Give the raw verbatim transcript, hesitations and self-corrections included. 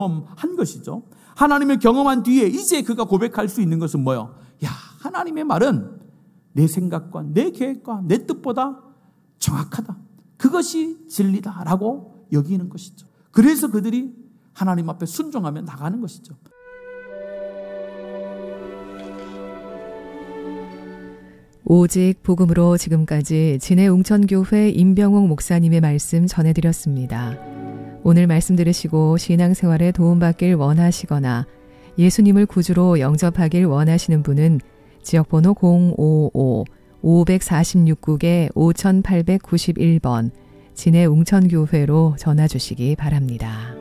경험한 것이죠. 하나님을 경험한 뒤에 이제 그가 고백할 수 있는 것은 뭐예요? 야, 하나님의 말은 내 생각과 내 계획과 내 뜻보다 정확하다. 그것이 진리다라고 여기는 것이죠. 그래서 그들이 하나님 앞에 순종하며 나가는 것이죠. 오직 복음으로 지금까지 진해웅천교회 임병옥 목사님의 말씀 전해드렸습니다. 오늘 말씀 들으시고 신앙생활에 도움받길 원하시거나 예수님을 구주로 영접하길 원하시는 분은 지역번호 공오오 오사육 국에 오팔구일 번 진해웅천교회로 전화주시기 바랍니다.